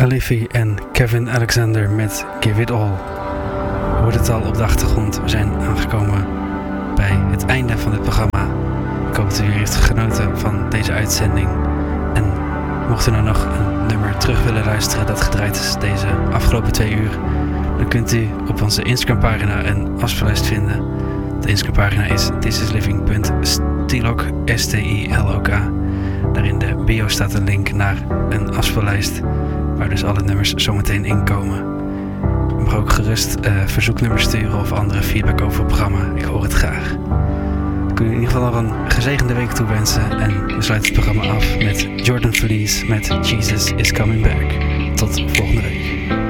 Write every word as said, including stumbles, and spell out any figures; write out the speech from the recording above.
Alifi en Kevin Alexander met Give It All. Je hoort het al op de achtergrond. We zijn aangekomen bij het einde van dit programma. Ik hoop dat u weer heeft genoten van deze uitzending. En mocht u nou nog een nummer terug willen luisteren dat gedraaid is deze afgelopen twee uur, dan kunt u op onze Instagram-pagina een afspeellijst vinden. De Instagram-pagina is thisisliving punt stilok, S T I L O K. Daar in de bio staat een link naar een afspeellijst waar dus alle nummers zometeen in komen. Je mag ook gerust uh, verzoeknummers sturen of andere feedback over het programma. Ik hoor het graag. Ik wil u in ieder geval nog een gezegende week toewensen en we sluiten het programma af met Jordan Feliz met Jesus is Coming Back. Tot volgende week.